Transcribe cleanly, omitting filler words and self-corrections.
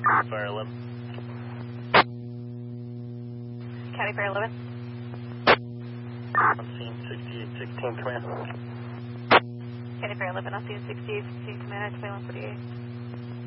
Fire 11. County Fire 11. On scene 6816, command. County Fire 11, on scene 6816, command at 2148.